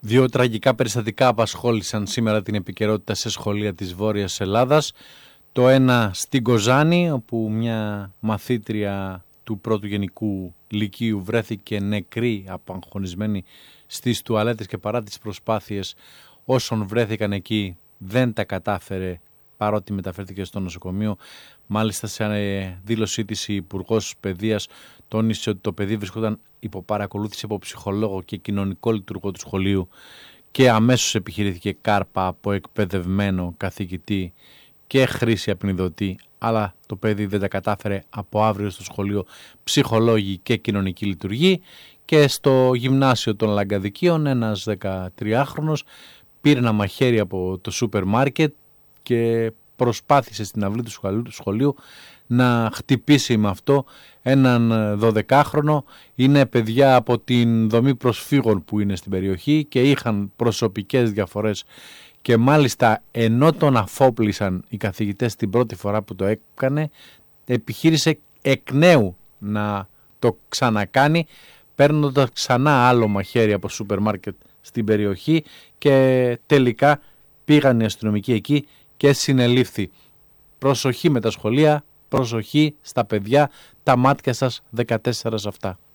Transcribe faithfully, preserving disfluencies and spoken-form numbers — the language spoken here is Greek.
Δύο τραγικά περιστατικά απασχόλησαν σήμερα την επικαιρότητα σε σχολεία της Βόρειας Ελλάδας. Το ένα στην Κοζάνη, όπου μια μαθήτρια του πρώτου γενικού λυκείου βρέθηκε νεκρή, απαγχωνισμένη στις τουαλέτες, και παρά τις προσπάθειες όσων βρέθηκαν εκεί δεν τα κατάφερε, παρότι μεταφέρθηκε στο νοσοκομείο. Μάλιστα, σε δήλωσή της η Υπουργός Παιδείας τόνισε ότι το παιδί βρισκόταν υπό παρακολούθηση από ψυχολόγο και κοινωνικό λειτουργό του σχολείου και αμέσως επιχειρήθηκε κάρπα από εκπαιδευμένο καθηγητή και χρήση απεινιδωτή, αλλά το παιδί δεν τα κατάφερε. Από αύριο στο σχολείο ψυχολόγοι και κοινωνική λειτουργή. Και στο γυμνάσιο των Λαγκαδικίων ένας δεκατριάχρονος πήρε ένα μαχαίρι από το σούπερ μάρκετ και προσπάθησε στην αυλή του σχολείου να χτυπήσει με αυτό έναν δωδεκάχρονο. Είναι παιδιά από την δομή προσφύγων που είναι στην περιοχή και είχαν προσωπικές διαφορές, και μάλιστα ενώ τον αφόπλησαν οι καθηγητές την πρώτη φορά που το έκανε, επιχείρησε εκ νέου να το ξανακάνει, παίρνοντας ξανά άλλο μαχαίρι από σούπερ μάρκετ στην περιοχή, και τελικά πήγαν οι αστυνομικοί εκεί και συνελήφθη. Προσοχή με τα σχολεία, προσοχή στα παιδιά, τα μάτια σας δεκατέσσερα σε αυτά.